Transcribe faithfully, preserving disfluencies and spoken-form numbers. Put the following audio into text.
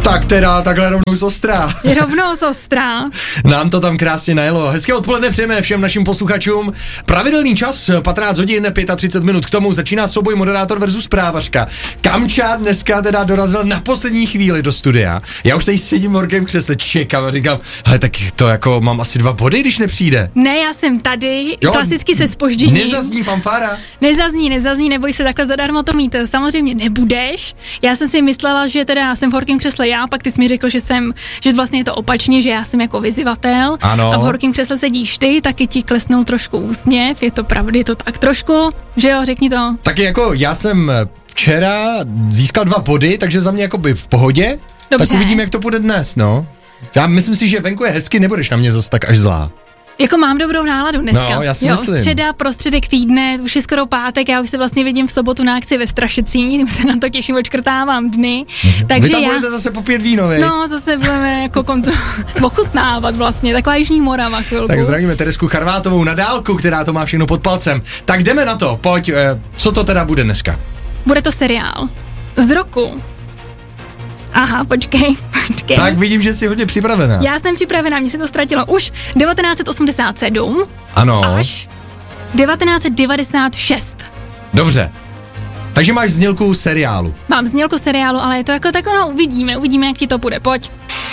Tak teda, takhle rovnou z ostrá. Rovnou z ostrá. Nám to tam krásně najelo. Hezké odpoledne přejeme všem našim posluchačům. Pravidelný čas, patnáct hodin, třicet pět minut k tomu, začíná souboj moderátor versus právařka. Kamča dneska teda dorazil na poslední chvíli do studia. Já už tady sedím v horkém křesle, čekám a říkám, hele, tak to jako mám asi dva body, když nepřijde. Ne, já jsem tady, jo, klasicky se zpožděním. Nezazní fanfára. Nezazní, nezazní, neboj se, takhle zadarmo to mít. Samozřejmě nebudeš. Já jsem si myslela, že teda jsem v horkém křesle já, pak ty jsi mi řekl, že jsem, že vlastně je to opačně, že já jsem jako vyzývatel. Ano. A v horkém křesle sedíš ty, taky ti klesnul trošku úsměv, je to pravda, je to tak trošku, že jo, řekni to. Taky jako já jsem včera získal dva body, takže za mě jako by v pohodě. Dobře. Tak uvidíme, jak to bude dnes, no. Já myslím si, že venku je hezky, nebudeš na mě zase tak až zlá. Jako mám dobrou náladu dneska. No, já si jo, myslím. Středa, prostředek týdne, už je skoro pátek, já už se vlastně vidím v sobotu na akci ve Strašecí, se na to těším, odškrtávám dny. Mhm. Takže Vy tam já... budete zase popít víno, vej? No, zase budeme jako kontro... ochutnávat vlastně, taková Jižní Morava chvilku. Tak zdravíme Teresku Charvátovou na dálku, která to má všechno pod palcem. Tak jdeme na to, pojď, eh, co to teda bude dneska? Bude to seriál z roku. Aha, počkej, počkej. Tak vidím, že jsi hodně připravená. Já jsem připravená, mně se to ztratilo už devatenáct osmdesát sedm Ano. až devatenáct devadesát šest. Dobře. Takže máš znělku seriálu. Mám znělku seriálu, ale je to jako tak, no, uvidíme, uvidíme, jak ti to půjde, pojď.